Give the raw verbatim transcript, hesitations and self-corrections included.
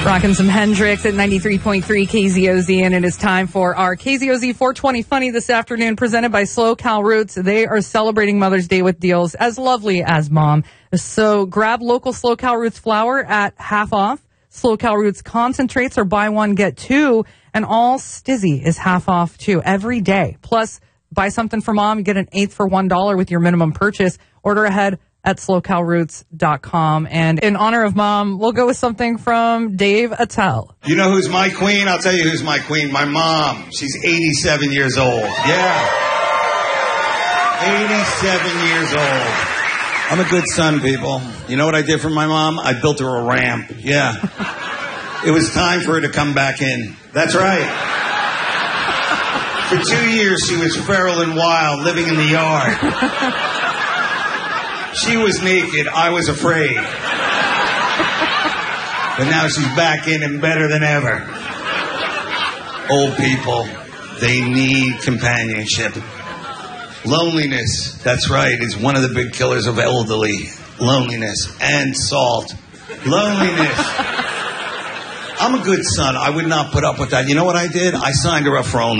Rocking some Hendrix at ninety-three point three K Z O Z, and it is time for our K Z O Z four twenty Funny this afternoon, presented by Slow Cal Roots. They are celebrating Mother's Day with deals as lovely as Mom. So grab local Slow Cal Roots flour at half off. Slow Cal Roots concentrates are buy one, get two, and all Stizzy is half off too every day. Plus, buy something for Mom, get an eighth for one dollar with your minimum purchase. Order ahead at slow cal roots dot com. And in honor of Mom, we'll go with something from Dave Attell. You know who's my queen? I'll tell you who's my queen. My mom. She's eighty-seven years old. Yeah. eighty-seven years old. I'm a good son, people. You know what I did for my mom? I built her a ramp. Yeah. It was time for her to come back in. That's right. For two years, she was feral and wild, living in the yard. She was naked. I was afraid. But now she's back in and better than ever. Old people, they need companionship. Loneliness, that's right, is one of the big killers of elderly. Loneliness and salt. Loneliness. I'm a good son. I would not put up with that. You know what I did? I signed her up for only